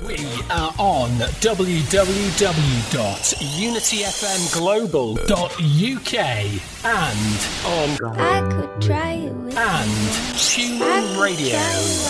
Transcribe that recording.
We are on www.unityfmglobal.uk and on I could try it with and TuneIn Radio.